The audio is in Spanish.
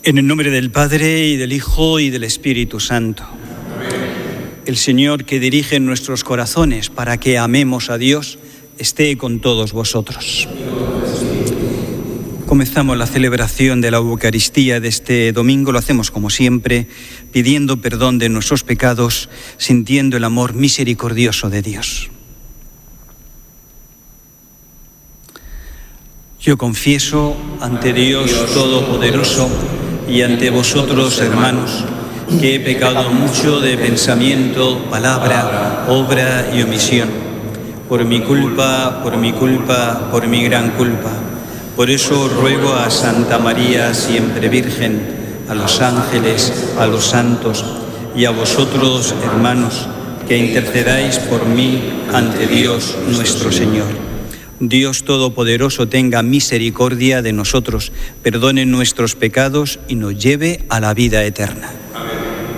En el nombre del Padre, y del Hijo, y del Espíritu Santo. El Señor, que dirige nuestros corazones para que amemos a Dios, esté con todos vosotros. Comenzamos la celebración de la Eucaristía de este domingo. Lo hacemos como siempre, pidiendo perdón de nuestros pecados, sintiendo el amor misericordioso de Dios. Yo confieso ante Dios Todopoderoso y ante vosotros, hermanos, que he pecado mucho de pensamiento, palabra, obra y omisión, por mi culpa, por mi gran culpa. Por eso ruego a Santa María, siempre Virgen, a los ángeles, a los santos y a vosotros, hermanos, que intercedáis por mí ante Dios nuestro Señor. Dios Todopoderoso tenga misericordia de nosotros, perdone nuestros pecados y nos lleve a la vida eterna.